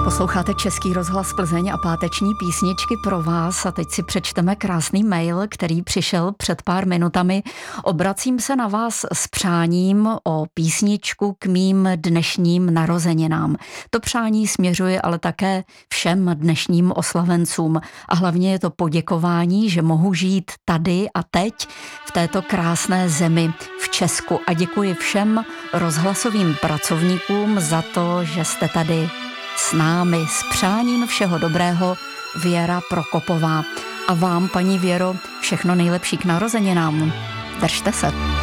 Posloucháte Český rozhlas Plzeň a páteční písničky pro vás a teď si přečteme krásný mail, který přišel před pár minutami. Obracím se na vás s přáním o písničku k mým dnešním narozeninám. To přání směřuje ale také všem dnešním oslavencům a hlavně je to poděkování, že mohu žít tady a teď v této krásné zemi v Česku a děkuji všem rozhlasovým pracovníkům za to, že jste tady s námi, s přáním všeho dobrého, Věra Prokopová. A vám, paní Věro, všechno nejlepší k narozeninám. Držte se.